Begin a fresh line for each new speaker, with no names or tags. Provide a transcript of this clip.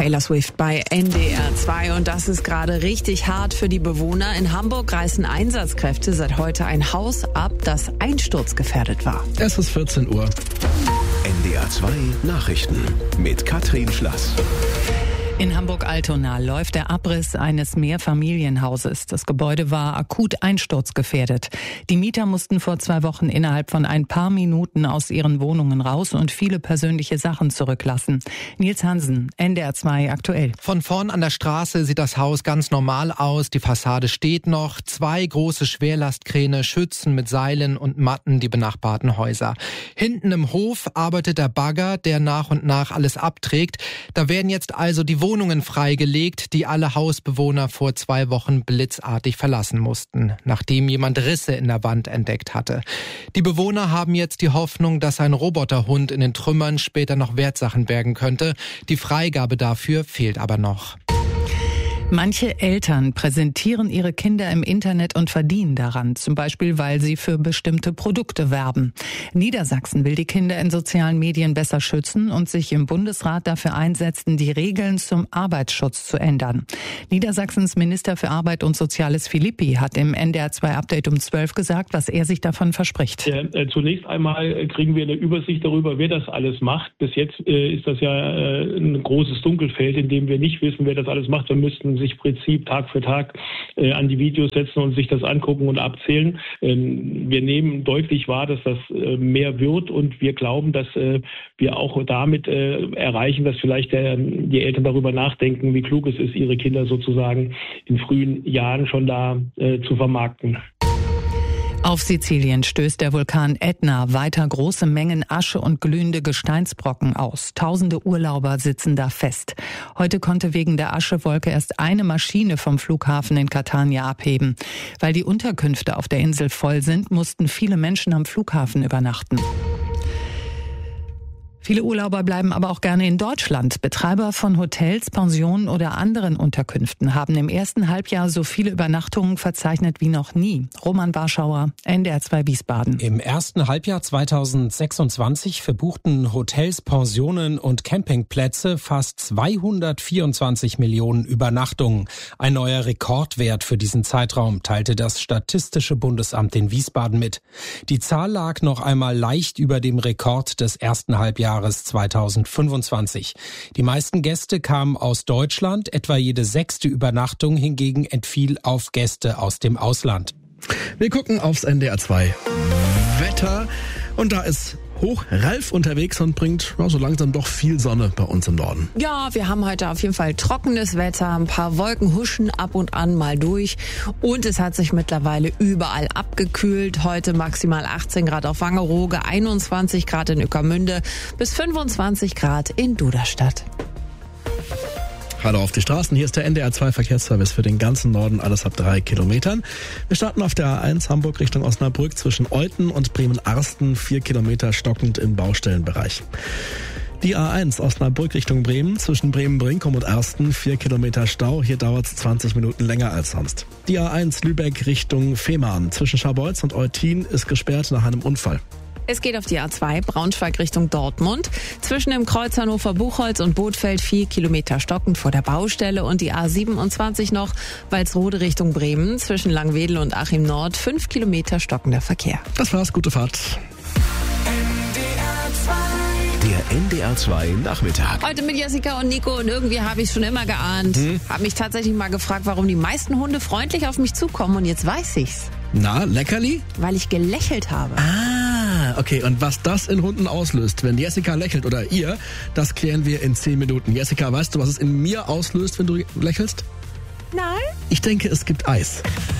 Taylor Swift bei NDR 2 und das ist gerade richtig hart für die Bewohner. In Hamburg reißen Einsatzkräfte seit heute ein Haus ab, das einsturzgefährdet war.
Es ist 14 Uhr.
NDR 2 Nachrichten mit Katrin Schlass.
In Hamburg-Altona läuft der Abriss eines Mehrfamilienhauses. Das Gebäude war akut einsturzgefährdet. Die Mieter mussten vor 2 Wochen innerhalb von ein paar Minuten aus ihren Wohnungen raus und viele persönliche Sachen zurücklassen. Nils Hansen, NDR 2 aktuell.
Von vorn an der Straße sieht das Haus ganz normal aus. Die Fassade steht noch. 2 große Schwerlastkräne schützen mit Seilen und Matten die benachbarten Häuser. Hinten im Hof arbeitet der Bagger, der nach und nach alles abträgt. Da werden jetzt also die Wohnungen freigelegt, die alle Hausbewohner vor 2 Wochen blitzartig verlassen mussten, nachdem jemand Risse in der Wand entdeckt hatte. Die Bewohner haben jetzt die Hoffnung, dass ein Roboterhund in den Trümmern später noch Wertsachen bergen könnte. Die Freigabe dafür fehlt aber noch.
Manche Eltern präsentieren ihre Kinder im Internet und verdienen daran, zum Beispiel, weil sie für bestimmte Produkte werben. Niedersachsen will die Kinder in sozialen Medien besser schützen und sich im Bundesrat dafür einsetzen, die Regeln zum Arbeitsschutz zu ändern. Niedersachsens Minister für Arbeit und Soziales Philippi hat im NDR 2 Update um 12 gesagt, was er sich davon verspricht.
Zunächst einmal kriegen wir eine Übersicht darüber, wer das alles macht. Bis jetzt ist das ja ein großes Dunkelfeld, in dem wir nicht wissen, wer das alles macht. Wir müssten sich im Prinzip Tag für Tag an die Videos setzen und sich das angucken und abzählen. Wir nehmen deutlich wahr, dass das mehr wird und wir glauben, dass wir auch damit erreichen, dass vielleicht die Eltern darüber nachdenken, wie klug es ist, ihre Kinder sozusagen in frühen Jahren schon da zu vermarkten.
Auf Sizilien stößt der Vulkan Ätna weiter große Mengen Asche und glühende Gesteinsbrocken aus. Tausende Urlauber sitzen da fest. Heute konnte wegen der Aschewolke erst eine Maschine vom Flughafen in Catania abheben. Weil die Unterkünfte auf der Insel voll sind, mussten viele Menschen am Flughafen übernachten. Viele Urlauber bleiben aber auch gerne in Deutschland. Betreiber von Hotels, Pensionen oder anderen Unterkünften haben im ersten Halbjahr so viele Übernachtungen verzeichnet wie noch nie. Roman Warschauer, NDR 2 Wiesbaden.
Im ersten Halbjahr 2026 verbuchten Hotels, Pensionen und Campingplätze fast 224 Millionen Übernachtungen. Ein neuer Rekordwert für diesen Zeitraum, teilte das Statistische Bundesamt in Wiesbaden mit. Die Zahl lag noch einmal leicht über dem Rekord des ersten Halbjahres 2025. Die meisten Gäste kamen aus Deutschland, etwa jede 6. Übernachtung hingegen entfiel auf Gäste aus dem Ausland.
Wir gucken aufs NDR 2 Wetter und da ist Ralf unterwegs und bringt so langsam doch viel Sonne bei uns im Norden.
Ja, wir haben heute auf jeden Fall trockenes Wetter, ein paar Wolken huschen ab und an mal durch und es hat sich mittlerweile überall abgekühlt. Heute maximal 18 Grad auf Wangerooge, 21 Grad in Ueckermünde bis 25 Grad in Duderstadt.
Hallo auf die Straßen, hier ist der NDR 2 Verkehrsservice für den ganzen Norden, alles ab 3 Kilometern. Wir starten auf der A1 Hamburg Richtung Osnabrück zwischen Olten und Bremen-Arsten, 4 Kilometer stockend im Baustellenbereich. Die A1 Osnabrück Richtung Bremen zwischen Bremen-Brinkum und Arsten, 4 Kilometer Stau, hier dauert es 20 Minuten länger als sonst. Die A1 Lübeck Richtung Fehmarn zwischen Scharbeutz und Eutin ist gesperrt nach einem Unfall.
Es geht auf die A2 Braunschweig Richtung Dortmund. Zwischen dem Kreuz Hannover-Buchholz und Bothfeld 4 Kilometer stockend vor der Baustelle und die A27 noch Walsrode Richtung Bremen. Zwischen Langwedel und Achim Nord 5 Kilometer stockender Verkehr.
Das war's, gute Fahrt.
Der NDR 2 Nachmittag.
Heute mit Jessica und Nico und irgendwie habe ich es schon immer geahnt. Habe mich tatsächlich mal gefragt, warum die meisten Hunde freundlich auf mich zukommen und jetzt weiß ich's.
Na, Leckerli?
Weil ich gelächelt habe.
Okay, und was das in Hunden auslöst, wenn Jessica lächelt oder ihr, das klären wir in 10 Minuten. Jessica, weißt du, was es in mir auslöst, wenn du lächelst?
Nein.
Ich denke, es gibt Eis.